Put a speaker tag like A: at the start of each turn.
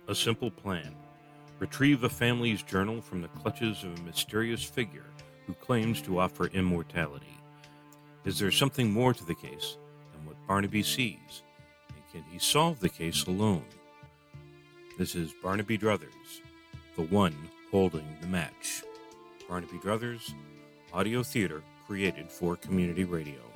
A: A simple plan. Retrieve a family's journal from the clutches of a mysterious figure who claims to offer immortality. Is there something more to the case than what Barnaby sees? And can he solve the case alone? This is Barnaby Druthers, the one holding the match. Barnaby Druthers, audio theater created for community radio.